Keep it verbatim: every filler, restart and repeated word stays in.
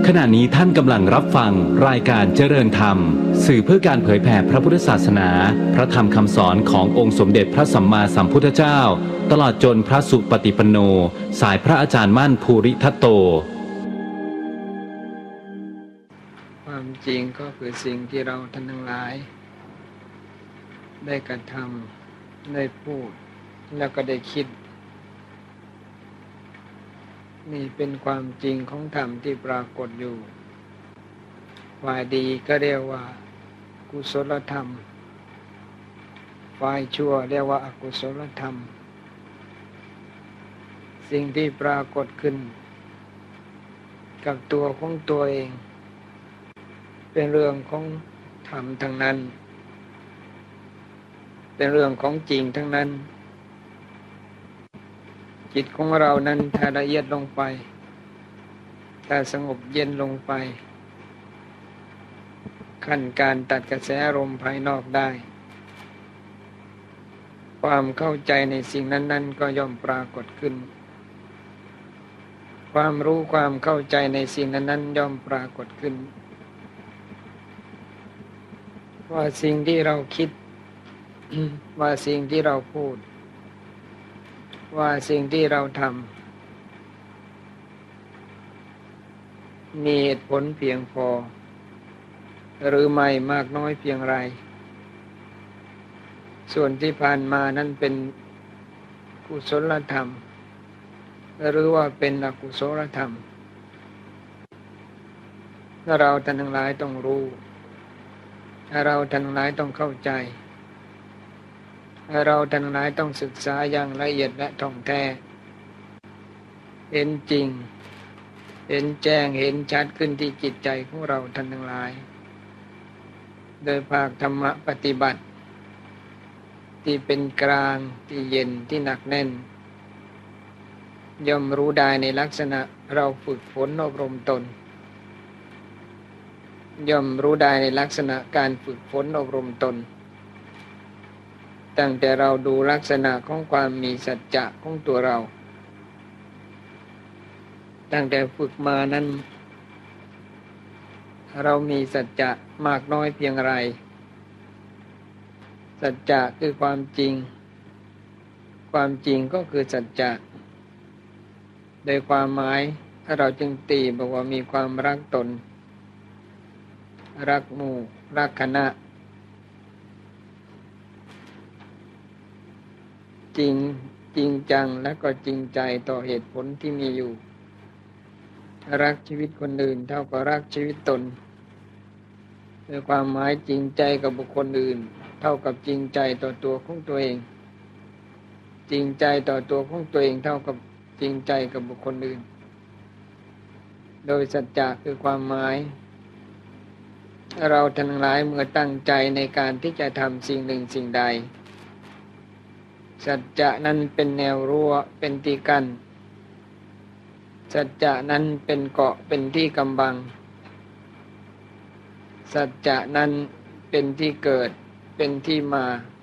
ขณะนี้ท่านกำลังรับฟังรายการเจริญธรรมสื่อเพื่อการเผยแผ่พระพุทธศาสนาพระธรรมคำสอนขององค์สมเด็จพระสัมมาสัมพุทธเจ้าตลอดจนพระสุปฏิปันโนสายพระอาจารย์มั่นภูริทัตโตความจริงก็คือสิ่งที่เราท่านทั้งหลายได้กระทำได้พูดแล้วก็ได้คิดนี่เป็นความจริงของธรรมที่ปรากฏอยู่ฝ่ายดีก็เรียกว่ากุศลธรรมฝ่ายชั่วเรียกว่าอกุศลธรรมสิ่งที่ปรากฏขึ้นกับตัวของตัวเองเป็นเรื่องของธรรมทั้งนั้นเป็นเรื่องของจริงทั้งนั้นจิตของเรานั้นถ้าละเอียดลงไปถ้าสงบเย็นลงไปขั้นการตัดกระแสลมภายนอกได้ความเข้าใจในสิ่งนั้นๆก็ย่อมปรากฏขึ้นความรู้ความเข้าใจในสิ่งนั้นๆย่อมปรากฏขึ้นว่าสิ่งที่เราคิด ว่าสิ่งที่เราพูดว่าสิ่งที่เราทำมีเหตุผลเพียงพอหรือไม่มากน้อยเพียงไรส่วนที่ผ่านมานั้นเป็นกุศลธรรมหรือว่าเป็นอกุศลธรรมเราท่านทั้งหลายต้องรู้เราท่านทั้งหลายต้องเข้าใจเราท่านทั้งหลายต้องศึกษาอย่างละเอียดและท่องแท้เห็นจริงเห็นแจ้งเห็นชัดขึ้นที่จิตใจของเราท่านทั้งหลายโดยภาคธรรมะปฏิบัติที่เป็นกลางที่เย็นที่หนักแน่นย่อมรู้ได้ในลักษณะเราฝึกฝนอบรมตนย่อมรู้ได้ในลักษณะการฝึกฝนอบรมตนตั้งแต่เราดูลักษณะของความมีสัจจะของตัวเราตั้งแต่ฝึกมานั้นเรามีสัจจะมากน้อยเพียงไรสัจจะคือความจริงความจริงก็คือสัจจะโดยความหมายเราจึงตีบอกว่ามีความรักตนรักหมู่รักคณะจริงจริงจังและก็จริงใจต่อเหตุผลที่มีอยู่รักชีวิตคนอื่นเท่ากับรักชีวิตตนโดยความหมายจริงใจกับบุคคลอื่นเท่ากับจริงใจต่อตัวของตัวเองจริงใจต่อตัวของตัวเองเท่ากับจริงใจกับบุคคลอื่นโดยสัจจะคือความหมายเราทั้งหลายเมื่อตั้งใจในการที่จะทำสิ่งหนึ่งสิ่งใดสัจจะนั้นเป็นแนวรั้วเป็นที่กั้นสัจจะนั้นเป็นเกาะเป็นที่กำบังสัจจะนั้นเป็นที่เกิดเป็นที่มา